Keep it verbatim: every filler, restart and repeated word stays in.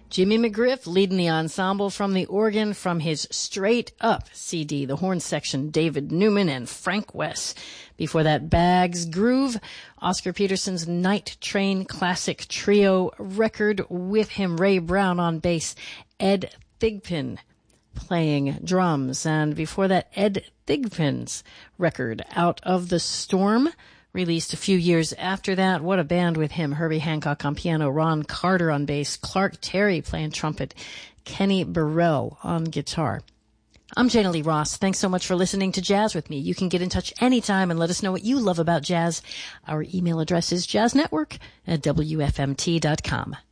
Jimmy McGriff leading the ensemble from the organ from his Straight Up C D. The horn section, David Newman and Frank West. Before that, Bags Groove, Oscar Peterson's Night Train Classic Trio record. With him, Ray Brown on bass, Ed Thigpen playing drums. And before that, Ed Thigpen's record, Out of the Storm, released a few years after that. What a band with him. Herbie Hancock on piano, Ron Carter on bass, Clark Terry playing trumpet, Kenny Burrell on guitar. I'm Jana Lee Ross. Thanks so much for listening to Jazz with me. You can get in touch anytime and let us know what you love about jazz. Our email address is jazznetwork at W F M T dot com.